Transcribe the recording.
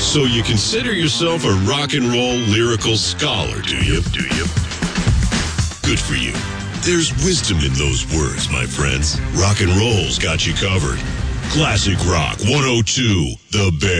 So you consider yourself a rock and roll lyrical scholar, do you? Good for you. There's wisdom in those words, my friends. Rock and roll's got you covered. Classic Rock 102, The Bear.